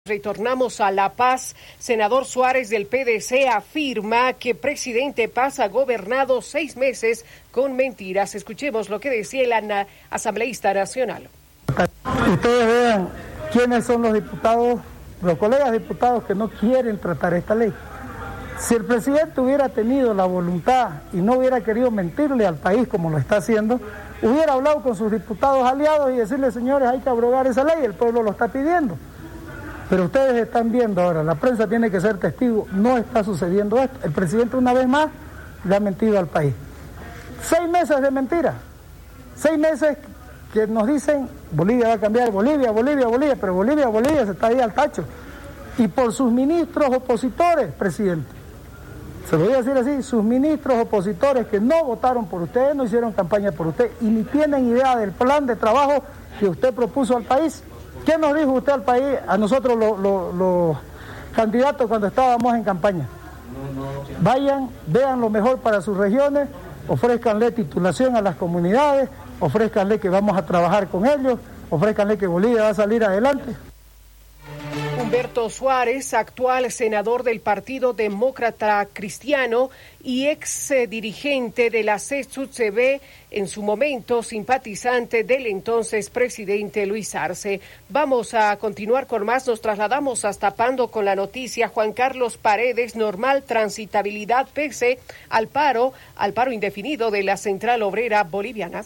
Retornamos a La Paz. Senador Suárez del PDC afirma que presidente Paz ha gobernado 6 meses con mentiras. Escuchemos lo que decía el asambleísta nacional. Ustedes vean quiénes son los diputados, los colegas diputados que no quieren tratar esta ley. Si el presidente hubiera tenido la voluntad y no hubiera querido mentirle al país como lo está haciendo, hubiera hablado con sus diputados aliados y decirle, señores, hay que abrogar esa ley, el pueblo lo está pidiendo. Pero ustedes están viendo ahora, la prensa tiene que ser testigo, no está sucediendo esto. El presidente una vez más le ha mentido al país. 6 meses de mentira, 6 meses que nos dicen, Bolivia va a cambiar, Bolivia, pero Bolivia se está ahí al tacho. Y por sus ministros opositores, presidente, se lo voy a decir así, sus ministros opositores que no votaron por usted, no hicieron campaña por usted y ni tienen idea del plan de trabajo que usted propuso al país. ¿Qué nos dijo usted al país, a nosotros los candidatos cuando estábamos en campaña? Vayan, vean lo mejor para sus regiones, ofrézcanle titulación a las comunidades, ofrézcanle que vamos a trabajar con ellos, ofrézcanle que Bolivia va a salir adelante. Humberto Suárez, actual senador del Partido Demócrata Cristiano y ex dirigente de la CSUCB, en su momento simpatizante del entonces presidente Luis Arce. Vamos a continuar con más, nos trasladamos hasta Pando con la noticia. Juan Carlos Paredes, normal transitabilidad pese al paro indefinido de la Central Obrera Boliviana.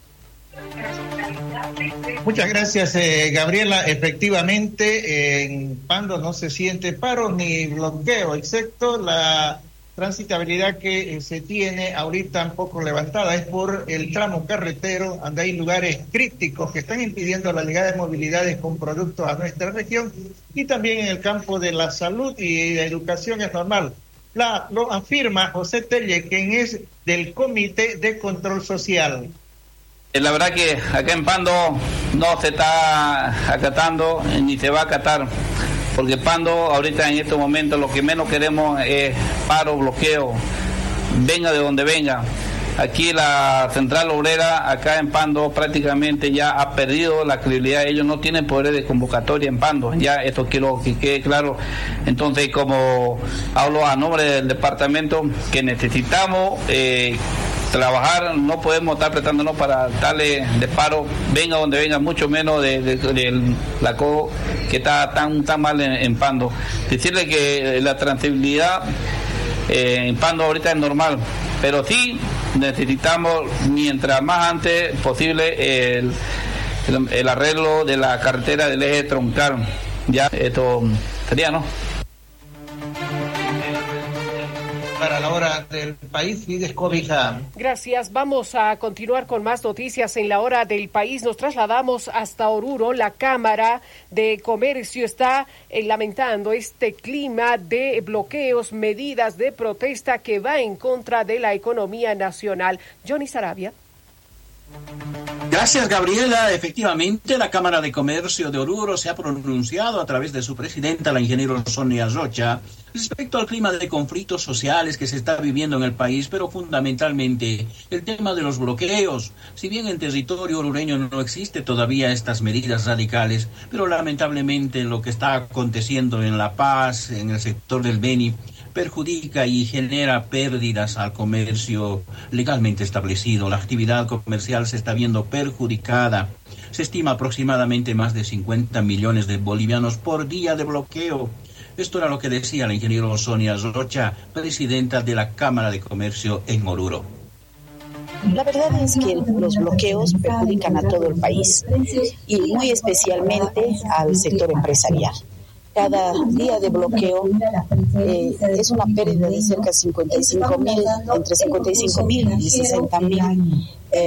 Muchas gracias, Gabriela. Efectivamente, en Pando no se siente paro ni bloqueo, excepto la transitabilidad que se tiene ahorita un poco levantada. Es por el tramo carretero, donde hay lugares críticos que están impidiendo la llegada de movilidades con productos a nuestra región, y también en el campo de la salud y de educación es normal. Lo afirma José Telle, quien es del Comité de Control Social. La verdad que acá en Pando no se está acatando ni se va a acatar, porque Pando ahorita en estos momentos lo que menos queremos es paro, bloqueo, venga de donde venga. Aquí la Central Obrera acá en Pando prácticamente ya ha perdido la credibilidad, ellos no tienen poder de convocatoria en Pando, ya esto quiero que quede claro. Entonces, como hablo a nombre del departamento, que necesitamos trabajar, no podemos estar prestándonos para darle de paro, venga donde venga, mucho menos de la CO que está tan mal en Pando. Decirle que la transitibilidad en Pando ahorita es normal, pero sí necesitamos, mientras más antes posible, el arreglo de la carretera del eje troncal. Ya esto sería, ¿no? Para la hora del país, Fides Cobija. Gracias. Vamos a continuar con más noticias en la hora del país. Nos trasladamos hasta Oruro. La Cámara de Comercio está lamentando este clima de bloqueos, medidas de protesta que va en contra de la economía nacional. Johnny Sarabia. Gracias, Gabriela. Efectivamente, la Cámara de Comercio de Oruro se ha pronunciado a través de su presidenta, la ingeniera Sonia Rocha, respecto al clima de conflictos sociales que se está viviendo en el país, pero fundamentalmente el tema de los bloqueos. Si bien en territorio orureño no existe todavía estas medidas radicales, pero lamentablemente lo que está aconteciendo en La Paz, en el sector del Beni, perjudica y genera pérdidas al comercio legalmente establecido. La actividad comercial se está viendo perjudicada. Se estima aproximadamente más de 50 millones de bolivianos por día de bloqueo. Esto era lo que decía la ingeniera Sonia Rocha, presidenta de la Cámara de Comercio en Oruro. La verdad es que los bloqueos perjudican a todo el país y muy especialmente al sector empresarial. Cada día de bloqueo es una pérdida de cerca de 55.000, entre 55.000 y 60.000,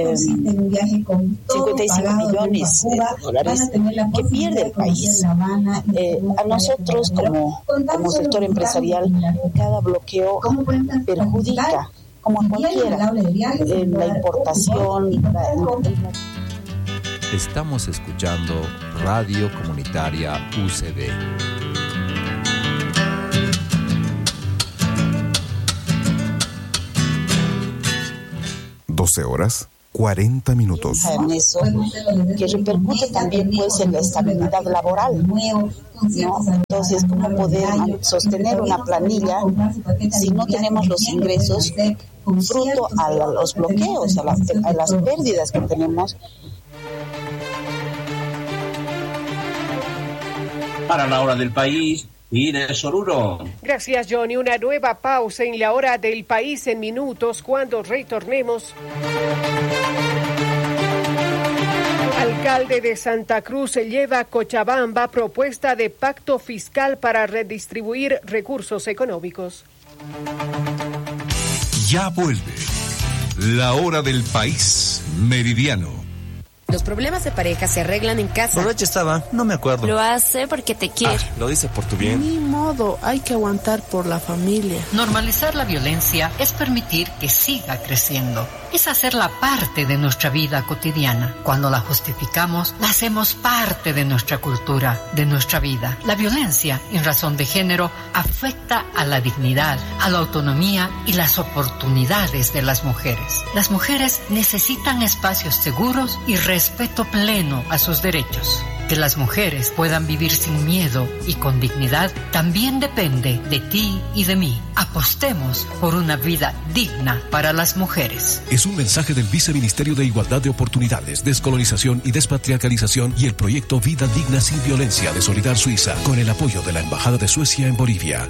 55 millones de dólares que pierde el país. A nosotros como sector empresarial, cada bloqueo perjudica, como a cualquiera, la importación, Estamos escuchando Radio Comunitaria UCB. ¿12 horas? 40 minutos. En eso, que repercute también pues en la estabilidad laboral, ¿no? Entonces, ¿cómo poder sostener una planilla si no tenemos los ingresos fruto a los bloqueos, a las pérdidas que tenemos? Para la hora del país y de Oruro. Gracias, Johnny. Una nueva pausa en la hora del país en minutos cuando retornemos. Alcalde de Santa Cruz se lleva a Cochabamba propuesta de pacto fiscal para redistribuir recursos económicos. Ya vuelve la hora del país meridiano. Los problemas de pareja se arreglan en casa. Borracha estaba, no me acuerdo. Lo hace porque te quiere. Lo dice por tu bien. Ni modo, hay que aguantar por la familia. Normalizar la violencia es permitir que siga creciendo. Es hacerla parte de nuestra vida cotidiana. Cuando la justificamos, la hacemos parte de nuestra cultura, de nuestra vida. La violencia en razón de género afecta a la dignidad, a la autonomía y las oportunidades de las mujeres. Las mujeres necesitan espacios seguros y respeto pleno a sus derechos. Que las mujeres puedan vivir sin miedo y con dignidad también depende de ti y de mí. Apostemos por una vida digna para las mujeres. Es un mensaje del Viceministerio de Igualdad de Oportunidades, Descolonización y Despatriarcalización y el proyecto Vida Digna Sin Violencia de Solidar Suiza, con el apoyo de la Embajada de Suecia en Bolivia.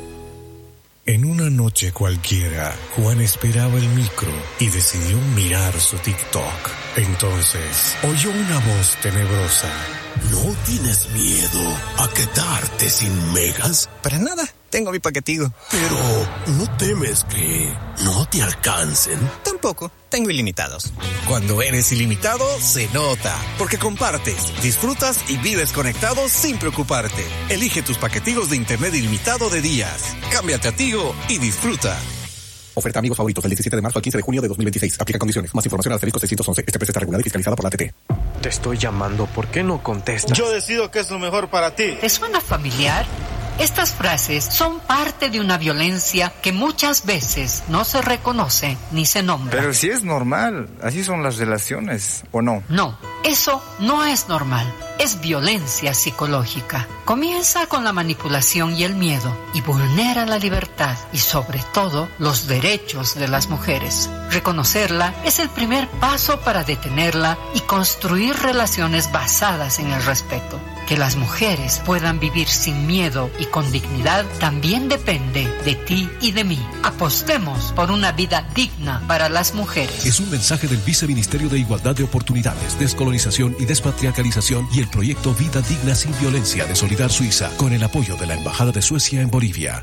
En una noche cualquiera, Juan esperaba el micro y decidió mirar su TikTok. Entonces, oyó una voz tenebrosa. ¿No tienes miedo a quedarte sin megas? Para nada, tengo mi paquetido. Pero, ¿no temes que no te alcancen? Tampoco, tengo ilimitados. Cuando eres ilimitado, se nota. Porque compartes, disfrutas y vives conectado sin preocuparte. Elige tus paquetigos de internet ilimitado de días. Cámbiate a Tigo y disfruta. Oferta amigos favoritos del 17 de marzo al 15 de junio de 2026. Aplica condiciones. Más información al asterisco 611. Esta empresa está regulada y fiscalizada por la ATT. Te estoy llamando. ¿Por qué no contestas? Yo decido qué es lo mejor para ti. ¿Te suena familiar? Estas frases son parte de una violencia que muchas veces no se reconoce ni se nombra. Pero si es normal, así son las relaciones, ¿o no? No, eso no es normal. Es violencia psicológica. Comienza con la manipulación y el miedo y vulnera la libertad y sobre todo los derechos de las mujeres. Reconocerla es el primer paso para detenerla y construir relaciones basadas en el respeto. Que las mujeres puedan vivir sin miedo y con dignidad también depende de ti y de mí. Apostemos por una vida digna para las mujeres. Es un mensaje del Viceministerio de Igualdad de Oportunidades, Descolonización y Despatriarcalización y el proyecto Vida Digna Sin Violencia de Solidar Suiza, con el apoyo de la Embajada de Suecia en Bolivia.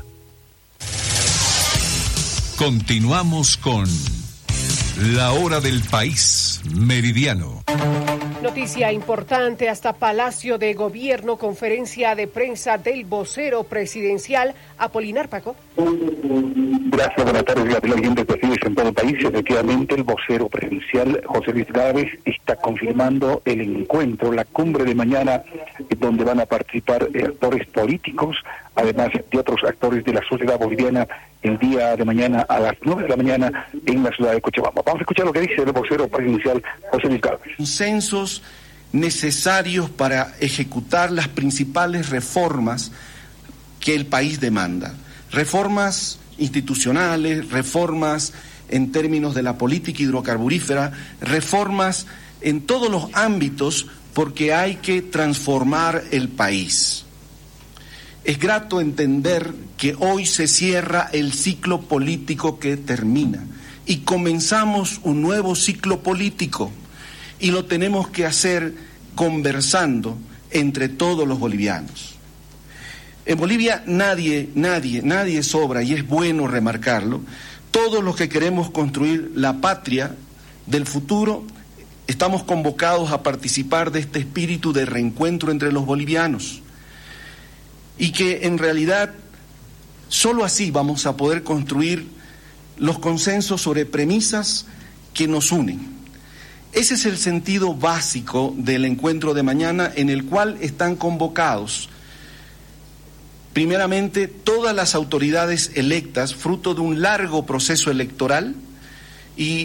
Continuamos con la hora del país meridiano. Noticia importante, hasta Palacio de Gobierno, conferencia de prensa del vocero presidencial, Apolinar Paco. Gracias, buenas tardes, Gabriel, oyentes posibles en todo el país. Efectivamente, el vocero presidencial, José Luis Gávez, está confirmando el encuentro, la cumbre de mañana, donde van a participar actores políticos, además de otros actores de la sociedad boliviana, el día de mañana a las 9 de la mañana en la ciudad de Cochabamba. Vamos a escuchar lo que dice el vocero presidencial, José Luis Gávez. Consensos necesarios para ejecutar las principales reformas que el país demanda. Reformas institucionales, reformas en términos de la política hidrocarburífera, reformas en todos los ámbitos, porque hay que transformar el país. Es grato entender que hoy se cierra el ciclo político que termina y comenzamos un nuevo ciclo político, y lo tenemos que hacer conversando entre todos los bolivianos. En Bolivia nadie sobra, y es bueno remarcarlo. Todos los que queremos construir la patria del futuro estamos convocados a participar de este espíritu de reencuentro entre los bolivianos, y que en realidad solo así vamos a poder construir los consensos sobre premisas que nos unen. Ese es el sentido básico del encuentro de mañana, en el cual están convocados primeramente todas las autoridades electas, fruto de un largo proceso electoral, y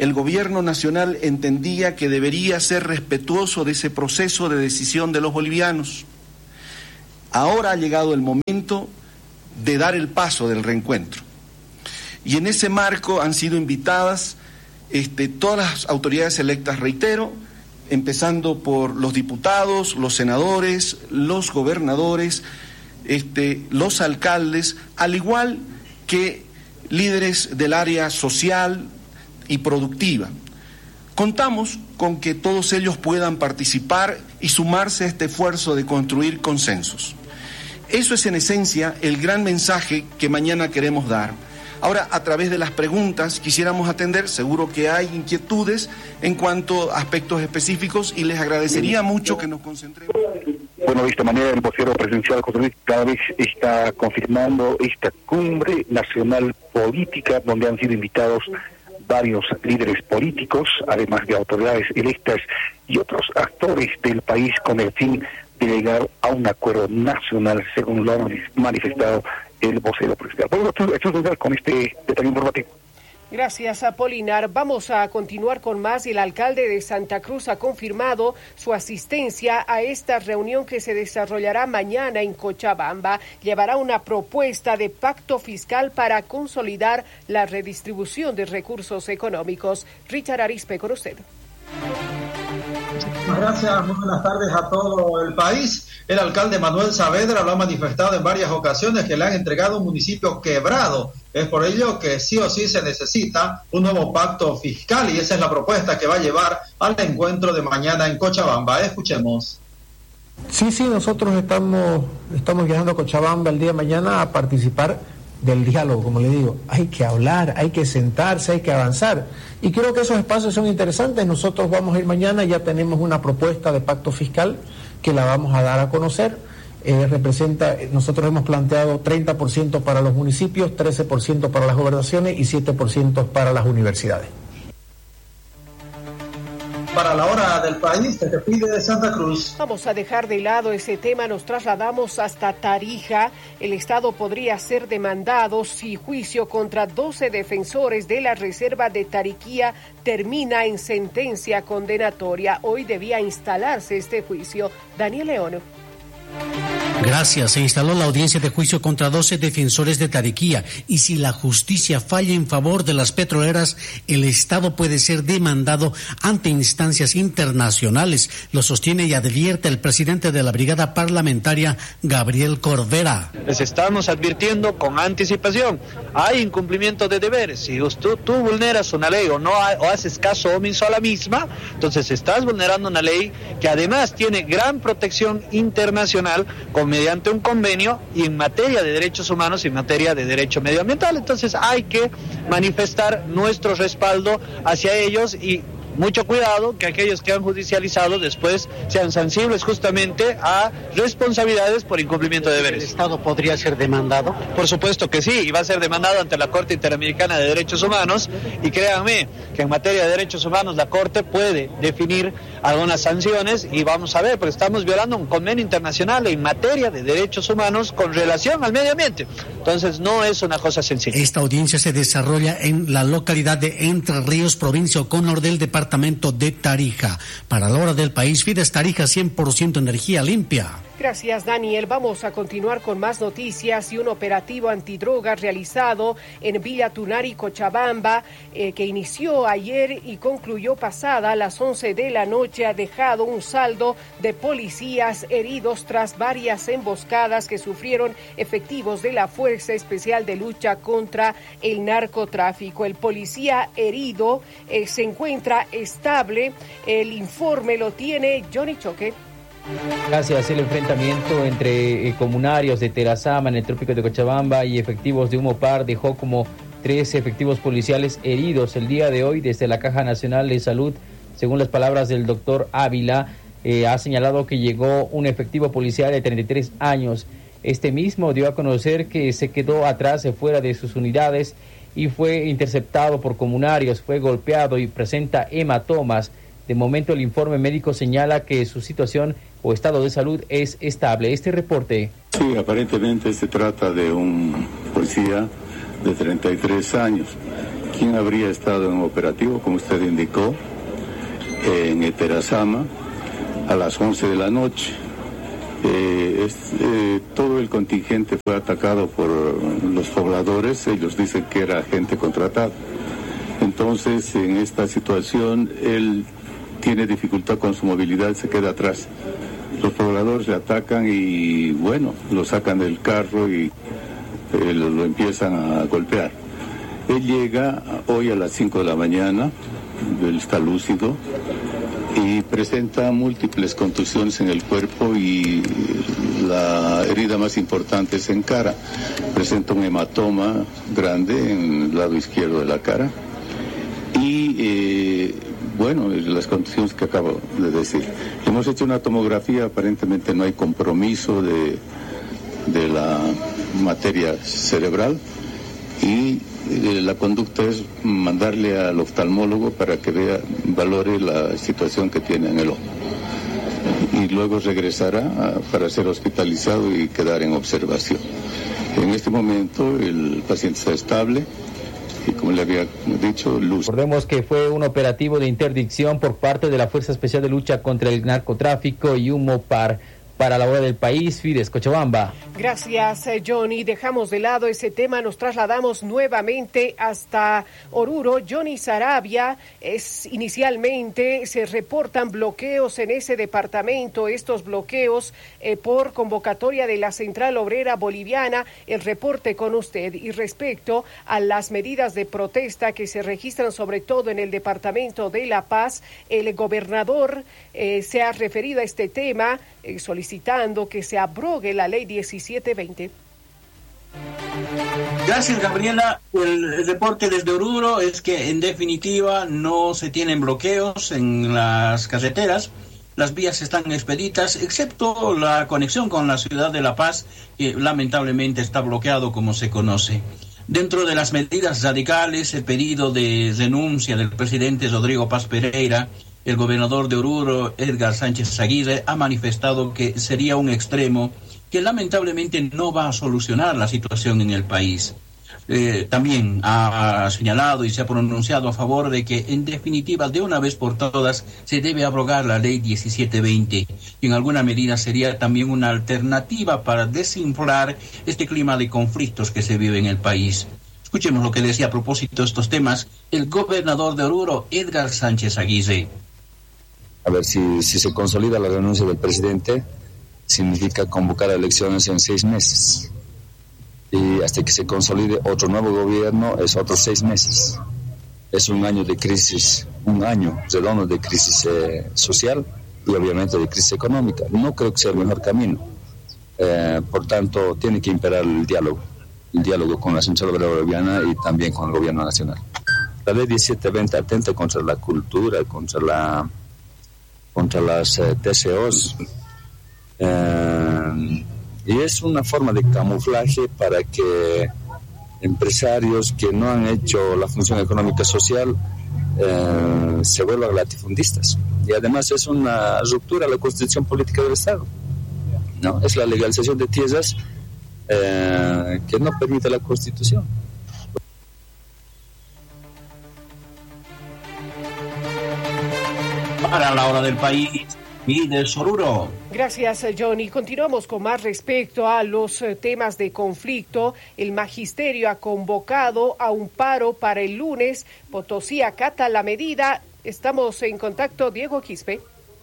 el gobierno nacional entendía que debería ser respetuoso de ese proceso de decisión de los bolivianos. Ahora ha llegado el momento de dar el paso del reencuentro. Y en ese marco han sido invitadas todas las autoridades electas, reitero, empezando por los diputados, los senadores, los gobernadores, los alcaldes, al igual que líderes del área social y productiva. Contamos con que todos ellos puedan participar y sumarse a este esfuerzo de construir consensos. Eso es en esencia el gran mensaje que mañana queremos dar. Ahora, a través de las preguntas quisiéramos atender, seguro que hay inquietudes en cuanto a aspectos específicos y les agradecería mucho que nos concentremos. Bueno, de esta manera el vocero presidencial José Luis Chávez está confirmando esta cumbre nacional política donde han sido invitados varios líderes políticos, además de autoridades electas y otros actores del país con el fin de llegar a un acuerdo nacional, según lo ha manifestado el vocero presidencial. Bueno, esto es con este detalle informativo. Gracias, Apolinar. Vamos a continuar con más. El alcalde de Santa Cruz ha confirmado su asistencia a esta reunión que se desarrollará mañana en Cochabamba. Llevará una propuesta de pacto fiscal para consolidar la redistribución de recursos económicos. Richard Arispe, con usted. Gracias, muy buenas tardes a todo el país. El alcalde Manuel Saavedra lo ha manifestado en varias ocasiones que le han entregado un municipio quebrado. Es por ello que sí o sí se necesita un nuevo pacto fiscal y esa es la propuesta que va a llevar al encuentro de mañana en Cochabamba. Escuchemos. Sí, nosotros estamos viajando a Cochabamba el día de mañana a participar del diálogo, como le digo. Hay que hablar, hay que sentarse, hay que avanzar. Y creo que esos espacios son interesantes. Nosotros vamos a ir mañana, ya tenemos una propuesta de pacto fiscal que la vamos a dar a conocer. Nosotros hemos planteado 30% para los municipios, 13% para las gobernaciones y 7% para las universidades. Para la hora del país, se despide de Santa Cruz. Vamos a dejar de lado ese tema, nos trasladamos hasta Tarija. El Estado podría ser demandado si juicio contra 12 defensores de la reserva de Tariquía termina en sentencia condenatoria. Hoy debía instalarse este juicio. Daniel León. Gracias. Se instaló la audiencia de juicio contra 12 defensores de Tariquía y si la justicia falla en favor de las petroleras, el Estado puede ser demandado ante instancias internacionales. Lo sostiene y advierte el presidente de la brigada parlamentaria, Gabriel Cordera. Les estamos advirtiendo con anticipación. Hay incumplimiento de deberes. Si tú vulneras una ley o haces caso omiso a la misma, entonces estás vulnerando una ley que además tiene gran protección internacional mediante un convenio y en materia de derechos humanos y en materia de derecho medioambiental. Entonces hay que manifestar nuestro respaldo hacia ellos y mucho cuidado que aquellos que han judicializado después sean sensibles justamente a responsabilidades por incumplimiento de deberes. ¿El Estado podría ser demandado? Por supuesto que sí, y va a ser demandado ante la Corte Interamericana de Derechos Humanos, y créanme que en materia de derechos humanos la Corte puede definir algunas sanciones y vamos a ver, porque estamos violando un convenio internacional en materia de derechos humanos con relación al medio ambiente. Entonces no es una cosa sencilla. Esta audiencia se desarrolla en la localidad de Entre Ríos, provincia Oconor del departamento de Tarija. Para la hora del país, Fides Tarija, 100% energía limpia. Gracias, Daniel. Vamos a continuar con más noticias y un operativo antidroga realizado en Villa Tunari, Cochabamba, que inició ayer y concluyó pasada a las 11 de la noche, ha dejado un saldo de policías heridos tras varias emboscadas que sufrieron efectivos de la Fuerza Especial de Lucha contra el Narcotráfico. El policía herido se encuentra estable. El informe lo tiene Johnny Choque. Gracias. El enfrentamiento entre comunarios de Terazama en el trópico de Cochabamba y efectivos de Humopar dejó como 13 efectivos policiales heridos el día de hoy desde la Caja Nacional de Salud. Según las palabras del doctor Ávila, ha señalado que llegó un efectivo policial de 33 años. Este mismo dio a conocer que se quedó atrás fuera de sus unidades y fue interceptado por comunarios, fue golpeado y presenta hematomas. De momento el informe médico señala que su situación o estado de salud es estable. Este reporte. Sí, aparentemente se trata de un policía de 33 años. quién habría estado en operativo, como usted indicó, en Eterazama a las 11 de la noche. Todo el contingente fue atacado por los pobladores. Ellos dicen que era gente contratada. Entonces, en esta situación, él tiene dificultad con su movilidad, se queda atrás. Los pobladores le atacan y, bueno, lo sacan del carro y lo empiezan a golpear. Él llega hoy a las 5 de la mañana, él está lúcido y presenta múltiples contusiones en el cuerpo y la herida más importante es en cara. Presenta un hematoma grande en el lado izquierdo de la cara y bueno, las condiciones que acabo de decir. Hemos hecho una tomografía, aparentemente no hay compromiso de la materia cerebral y la conducta es mandarle al oftalmólogo para que valore la situación que tiene en el ojo. Y luego regresará para ser hospitalizado y quedar en observación. En este momento el paciente está estable. Y como le había dicho, luz. Recordemos que fue un operativo de interdicción por parte de la Fuerza Especial de Lucha contra el Narcotráfico y UMOPAR para la hora del país, Fides Cochabamba. Gracias, Johnny. Dejamos de lado ese tema, nos trasladamos nuevamente hasta Oruro. Johnny Sarabia, inicialmente se reportan bloqueos en ese departamento, estos bloqueos por convocatoria de la Central Obrera Boliviana. El reporte con usted. Y respecto a las medidas de protesta que se registran sobre todo en el departamento de La Paz, el gobernador se ha referido a este tema, solicitando que se abrogue la ley 1720. Gracias, Gabriela. El reporte desde Oruro es que en definitiva no se tienen bloqueos en las carreteras. Las vías están expeditas, excepto la conexión con la ciudad de La Paz, que lamentablemente está bloqueado como se conoce. Dentro de las medidas radicales, el pedido de renuncia del presidente Rodrigo Paz Pereira, el gobernador de Oruro, Edgar Sánchez Aguirre, ha manifestado que sería un extremo que lamentablemente no va a solucionar la situación en el país. También ha señalado y se ha pronunciado a favor de que, en definitiva, de una vez por todas, se debe abrogar la ley 1720, y en alguna medida sería también una alternativa para desinflar este clima de conflictos que se vive en el país. Escuchemos lo que decía a propósito de estos temas el gobernador de Oruro, Edgar Sánchez Aguirre. A ver, si se consolida la renuncia del presidente, significa convocar elecciones en 6 meses. Y hasta que se consolide otro nuevo gobierno es otros 6 meses. Es un año de crisis, un año redondo de crisis social y obviamente de crisis económica. No creo que sea el mejor camino. Por tanto, tiene que imperar el diálogo con la Central Obrera Boliviana y también con el gobierno nacional. La ley 1720 atenta contra la cultura, contra las TCOs, y es una forma de camuflaje para que empresarios que no han hecho la función económica social se vuelvan latifundistas. Y además es una ruptura a la constitución política del Estado, ¿no? Es la legalización de tierras que no permite la Constitución. Para la hora del país y del Oruro. Gracias, Johnny. Continuamos con más respecto a los temas de conflicto. El magisterio ha convocado a un paro para el lunes. Potosí acata la medida. Estamos en contacto, Diego Quispe.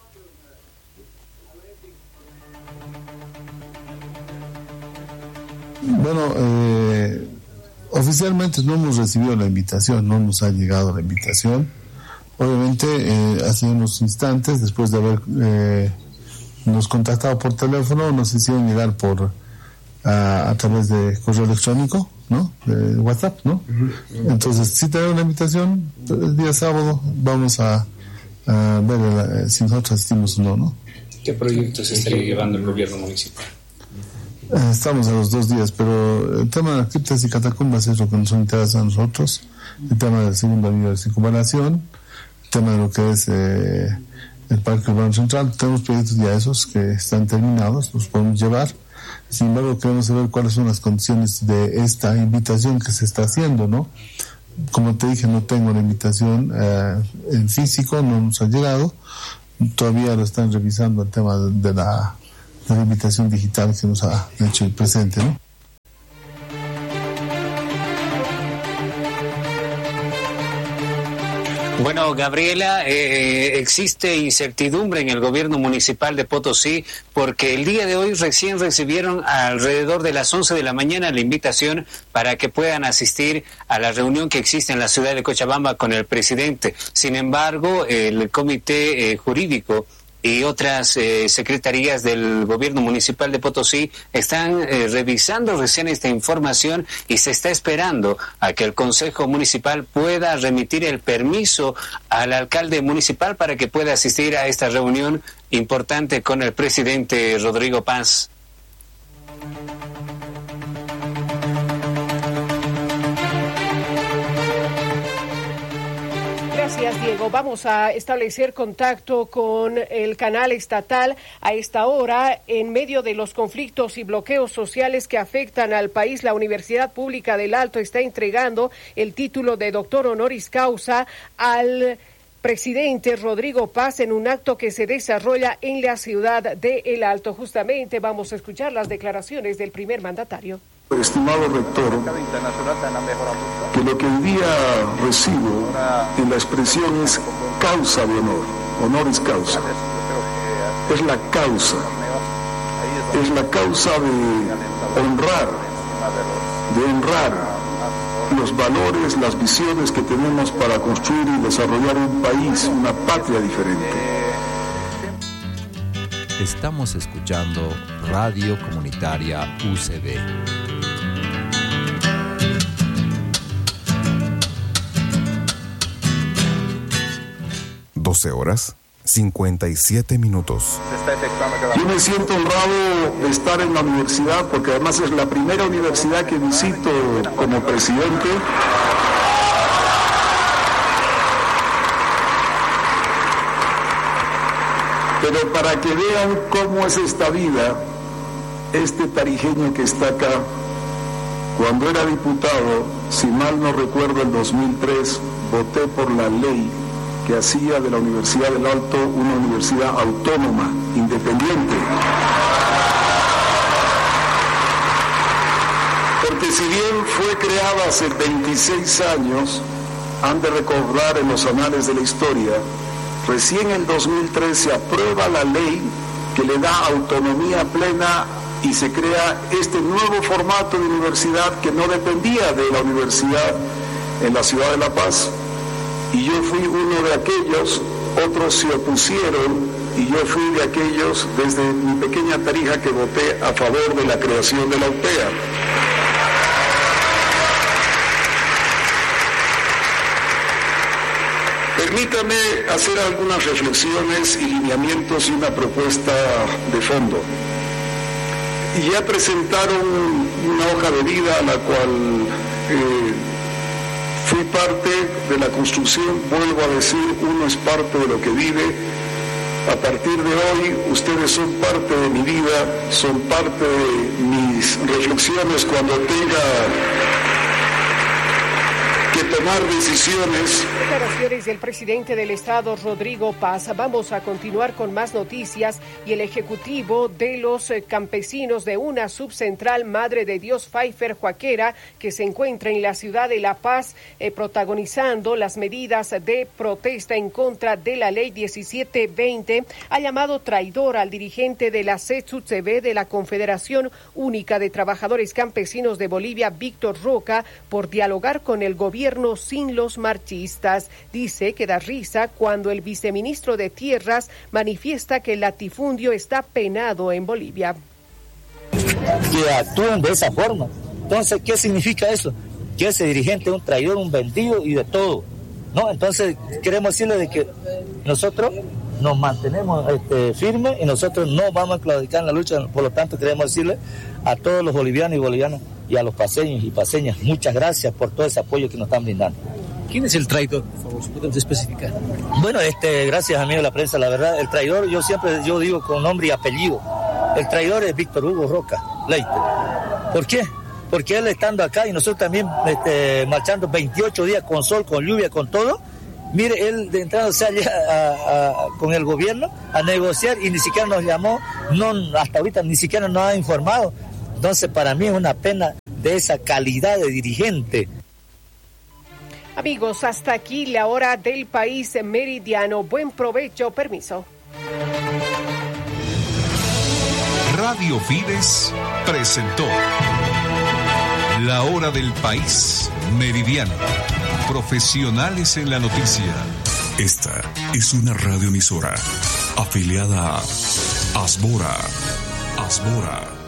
Bueno, oficialmente no hemos recibido la invitación, no nos ha llegado la invitación. Obviamente, hace unos instantes, después de haber nos contactado por teléfono, nos hicieron llegar a través de correo electrónico, ¿no? De WhatsApp, ¿no? Entonces, si tenemos una invitación, el día sábado vamos a ver si nosotros asistimos o no. ¿Qué proyectos estaría llevando el gobierno municipal? Estamos a los 2 días, pero el tema de criptas y catacumbas es lo que nos interesa a nosotros. El tema del segundo anillo de circunvalación, el tema de lo que es el Parque Urbano Central. Tenemos proyectos ya esos que están terminados, los podemos llevar. Sin embargo, queremos saber cuáles son las condiciones de esta invitación que se está haciendo, ¿no? como te dije, no tengo la invitación en físico, no nos ha llegado. Todavía lo están revisando el tema de la invitación digital que nos ha hecho el presidente, ¿no? Bueno, Gabriela, existe incertidumbre en el gobierno municipal de Potosí porque el día de hoy recién recibieron alrededor de las 11 de la mañana la invitación para que puedan asistir a la reunión que existe en la ciudad de Cochabamba con el presidente. Sin embargo, el comité jurídico y otras secretarías del gobierno municipal de Potosí están revisando recién esta información y se está esperando a que el Consejo Municipal pueda remitir el permiso al alcalde municipal para que pueda asistir a esta reunión importante con el presidente Rodrigo Paz. Gracias, Diego. Vamos a establecer contacto con el canal estatal a esta hora. En medio de los conflictos y bloqueos sociales que afectan al país, la Universidad Pública del Alto está entregando el título de doctor honoris causa al presidente Rodrigo Paz en un acto que se desarrolla en la ciudad de El Alto. Justamente vamos a escuchar las declaraciones del primer mandatario. Estimado rector, que lo que hoy día recibo en la expresión es causa de honor, honoris causa. Es la causa de honrar los valores, las visiones que tenemos para construir y desarrollar un país, una patria diferente. Estamos escuchando Radio Comunitaria UCB. 12:57. Yo me siento honrado de estar en la universidad porque además es la primera universidad que visito como presidente. Pero para que vean cómo es esta vida, este tarijeño que está acá, cuando era diputado, si mal no recuerdo, en 2003, voté por la ley que hacía de la Universidad del Alto una universidad autónoma, independiente. Porque si bien fue creada hace 26 años, han de recordar en los anales de la historia, recién en 2003 se aprueba la ley que le da autonomía plena y se crea este nuevo formato de universidad que no dependía de la universidad en la ciudad de La Paz. Y yo fui uno de aquellos, otros se opusieron, y yo fui de aquellos desde mi pequeña Tarija que voté a favor de la creación de la UPEA. Permítame hacer algunas reflexiones y lineamientos y una propuesta de fondo. Y ya presentaron una hoja de vida a la cual fui parte de la construcción, vuelvo a decir, uno es parte de lo que vive. A partir de hoy, ustedes son parte de mi vida, son parte de mis reflexiones cuando tenga que tomar decisiones. Declaraciones del presidente del Estado, Rodrigo Paz. Vamos a continuar con más noticias y el ejecutivo de los campesinos de una subcentral Madre de Dios Pfeiffer Huaquera, que se encuentra en la ciudad de La Paz, protagonizando las medidas de protesta en contra de la ley 1720, ha llamado traidor al dirigente de la CETSUTCB de la Confederación Única de Trabajadores Campesinos de Bolivia, Víctor Roca, por dialogar con el gobierno sin los marchistas. Dice que da risa cuando el viceministro de Tierras manifiesta que el latifundio está penado en Bolivia. Que actúan de esa forma. Entonces, ¿qué significa eso? Que ese dirigente es un traidor, un vendido y de todo, ¿no? Entonces, queremos decirle de que nosotros nos mantenemos firmes y nosotros no vamos a claudicar en la lucha. Por lo tanto, queremos decirle a todos los bolivianos y bolivianas y a los paseños y paseñas, muchas gracias por todo ese apoyo que nos están brindando. ¿Quién es el traidor, por favor, si podemos especificar? Bueno, gracias, amigo de la prensa, la verdad, el traidor, yo digo con nombre y apellido, el traidor es Víctor Hugo Roca Leite. ¿Por qué? porque él estando acá y nosotros también marchando 28 días con sol, con lluvia, con todo, mire, él de entrada sale con el gobierno a negociar y ni siquiera nos llamó, hasta ahorita ni siquiera nos ha informado. Entonces para mí es una pena de esa calidad de dirigente. Amigos, hasta aquí la hora del país meridiano. Buen provecho, permiso. Radio Fides presentó La Hora del País Meridiano. Profesionales en la noticia. Esta es una radioemisora afiliada a Asbora.